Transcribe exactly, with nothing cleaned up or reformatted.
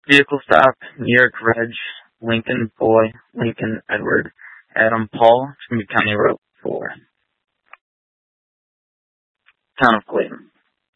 Vehicle stop, New York Reg, Lincoln Boy, Lincoln Edward, Adam Paul, Trinity County Road four. Town of Clayton.